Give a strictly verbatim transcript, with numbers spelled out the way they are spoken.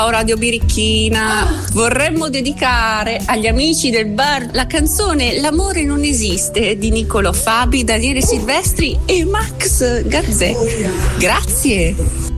Ciao Radio Birichina, vorremmo dedicare agli amici del bar la canzone L'amore non esiste di Niccolò Fabi, Daniele Silvestri e Max Gazzè. Grazie.